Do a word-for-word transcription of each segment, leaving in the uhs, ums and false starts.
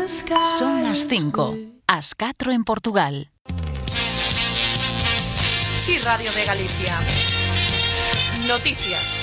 Son as cinco, as catro en Portugal. Sí, Radio de Galicia. Noticias.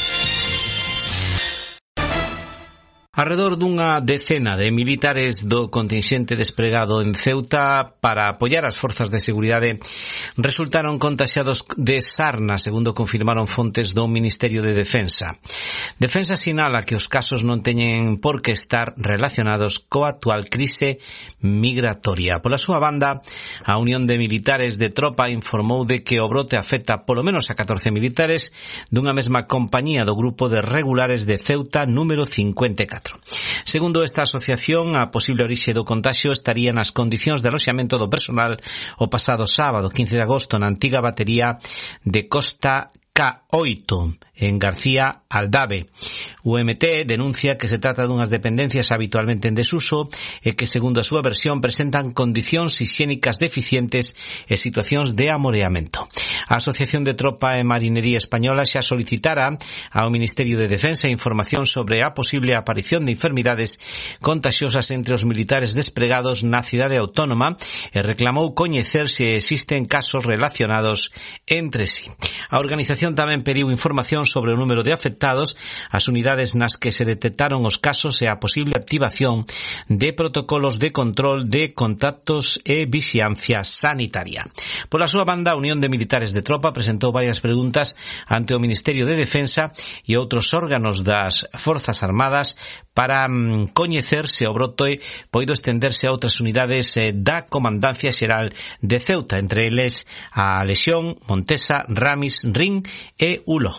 Arredor dunha decena de militares do contingente despregado en Ceuta para apoiar as forzas de seguridade resultaron contaxiados de sarna, segundo confirmaron fontes do Ministerio de Defensa. Defensa sinala que os casos non teñen por que estar relacionados coa actual crise migratoria. Pola súa banda, a Unión de Militares de Tropa informou de que o brote afecta polo menos a catorce militares dunha mesma compañía do grupo de regulares de Ceuta número cincuenta e catro. Segundo esta asociación, a posible orixe do contaxio estaría nas condicións de aloxamento do personal o pasado sábado, quince de agosto, na antiga batería de Costa K oito, en García Aldave. O M T denuncia que se trata dunhas dependencias habitualmente en desuso e que, segundo a súa versión, presentan condicións hixiénicas deficientes e situacións de amoreamento. A Asociación de Tropa e Marinería Española xa solicitara ao Ministerio de Defensa información sobre a posible aparición de enfermidades contaxiosas entre os militares despregados na cidade autónoma e reclamou coñecer se existen casos relacionados entre sí. A organización tamén pediu información sobre o número de afectados, as unidades nas que se detectaron os casos e a posible activación de protocolos de control de contactos e vixiancia sanitaria. Pola súa banda, a Unión de Militares de Tropa presentou varias preguntas ante o Ministerio de Defensa e outros órganos das Forzas Armadas para mm, coñecer se o brote poido estenderse a outras unidades eh, da Comandancia Xeral de Ceuta, entre eles a Lexión, Montesa, Ramis, Rin e Ulo.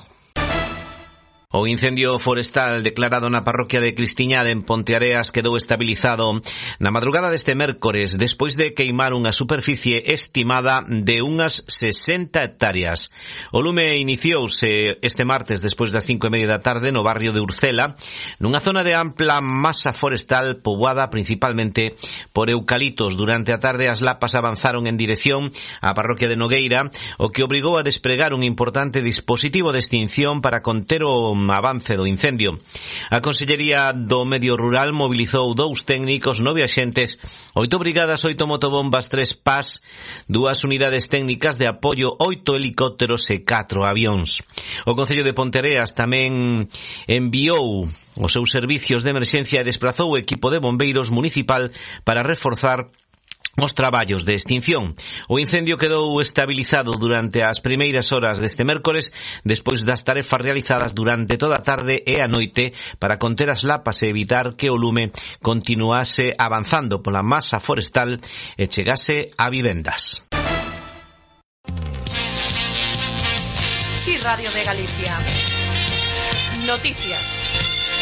O incendio forestal declarado na parroquia de Cristiñade en Ponteareas quedou estabilizado na madrugada deste mércores despois de queimar unha superficie estimada de unhas sesenta hectáreas. O lume iniciouse este martes despois das cinco e media da tarde no barrio de Urcela, nunha zona de ampla masa forestal poboada principalmente por eucaliptos. Durante a tarde as lapas avanzaron en dirección á parroquia de Nogueira, o que obrigou a despregar un importante dispositivo de extinción para conter o avance do incendio. A Consellería do Medio Rural mobilizou dous técnicos, nove axentes, oito brigadas, oito motobombas, tres P A S, dúas unidades técnicas de apoio, oito helicópteros e catro avións. O Concello de Ponteareas tamén enviou os seus servicios de emerxencia e desprazou o equipo de bombeiros municipal para reforzar os traballos de extinción. O incendio quedou estabilizado durante as primeiras horas deste mércores despois das tarefas realizadas durante toda a tarde e a noite para conter as lapas e evitar que o lume continuase avanzando pola masa forestal e chegase a vivendas. Sí, Radio de Galicia. Noticias.